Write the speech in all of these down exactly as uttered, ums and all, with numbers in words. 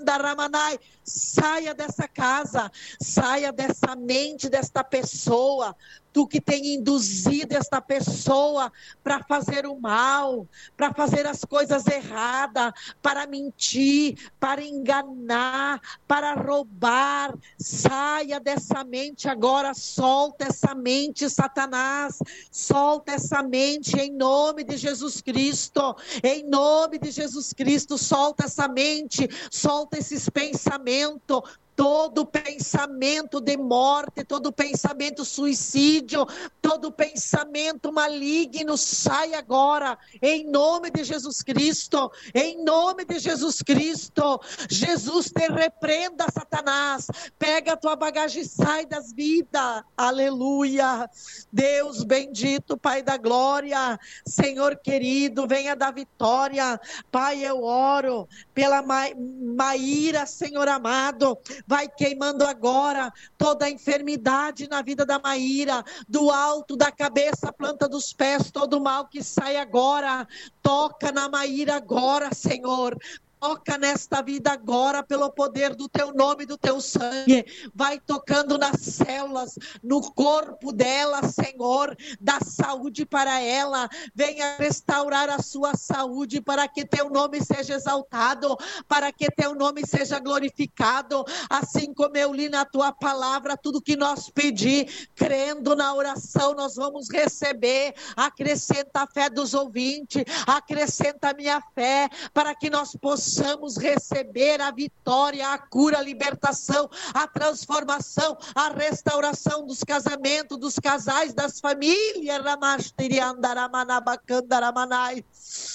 Ramanai. Saia dessa casa, saia dessa mente desta pessoa. Tu que tem induzido esta pessoa para fazer o mal, para fazer as coisas erradas, para mentir, para enganar, para roubar. Saia dessa mente agora, solta essa mente, Satanás. Solta essa mente em nome de Jesus Cristo. Em nome de Jesus Cristo, solta essa mente, solta esses pensamentos. Todo pensamento de morte, todo pensamento suicídio, todo pensamento maligno, sai agora, em nome de Jesus Cristo, em nome de Jesus Cristo. Jesus te repreenda, Satanás, pega a tua bagagem e sai das vidas, aleluia. Deus bendito, Pai da glória, Senhor querido, venha dar vitória. Pai, eu oro pela Ma- Maíra, Senhor amado. Vai queimando agora toda a enfermidade na vida da Maíra, do alto da cabeça, planta dos pés, todo o mal que sai agora. Toca na Maíra agora, Senhor. Toca nesta vida agora, pelo poder do teu nome e do teu sangue. Vai tocando nas células, no corpo dela, Senhor. Dá saúde para ela. Venha restaurar a sua saúde, para que teu nome seja exaltado, para que teu nome seja glorificado. Assim como eu li na tua palavra, tudo que nós pedir, crendo na oração, nós vamos receber. Acrescenta a fé dos ouvintes, acrescenta a minha fé, para que nós possamos Possamos receber a vitória, a cura, a libertação, a transformação, a restauração dos casamentos, dos casais, das famílias. Ramastiriandaramanabacandaраmanai.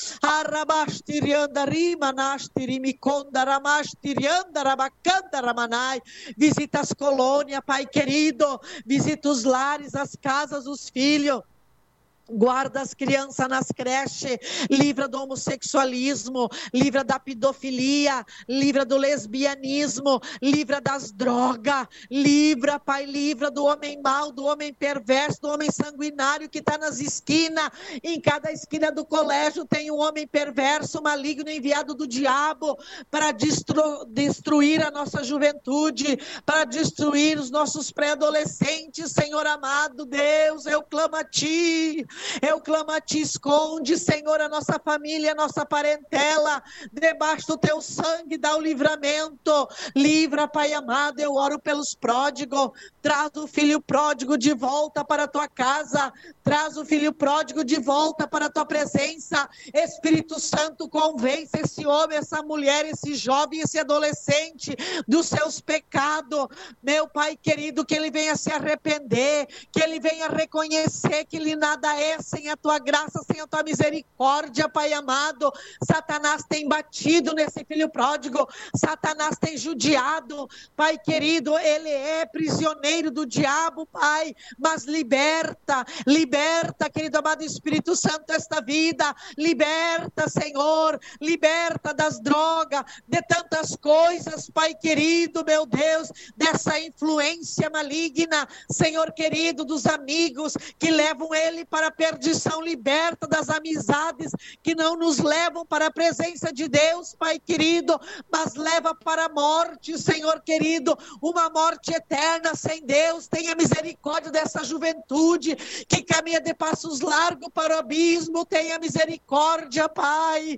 Arrabastiriandarimanastirimicondaramashtiriandarabacandaраmanai. Visita as colônias, Pai querido. Visita os lares, as casas, os filhos. Guarda as crianças nas creches, livra do homossexualismo, livra da pedofilia, livra do lesbianismo, livra das drogas, livra, Pai, livra do homem mau, do homem perverso, do homem sanguinário que está nas esquinas. Em cada esquina do colégio tem um homem perverso, maligno, enviado do diabo para destru- destruir a nossa juventude, para destruir os nossos pré-adolescentes. Senhor amado, Deus, eu clamo a Ti. Eu clamo a Ti, esconde, Senhor, a nossa família, a nossa parentela, debaixo do Teu sangue, dá o livramento, livra, Pai amado. Eu oro pelos pródigos, traz o filho pródigo de volta para a Tua casa, traz o filho pródigo de volta para a Tua presença. Espírito Santo, convence esse homem, essa mulher, esse jovem, esse adolescente dos seus pecados, meu Pai querido, que ele venha se arrepender, que ele venha reconhecer que ele nada é sem a Tua graça, sem a Tua misericórdia, Pai amado. Satanás tem batido nesse filho pródigo, Satanás tem judiado, Pai querido, ele é prisioneiro do diabo, Pai, mas liberta, liberta, querido amado Espírito Santo, esta vida, liberta, Senhor, liberta das drogas, de tantas coisas, Pai querido, meu Deus, dessa influência maligna, Senhor querido, dos amigos que levam ele para a perdição, liberta das amizades que não nos levam para a presença de Deus, Pai querido, mas leva para a morte, Senhor querido, uma morte eterna sem Deus. Tenha misericórdia dessa juventude que caminha de passos largos para o abismo, tenha misericórdia, Pai,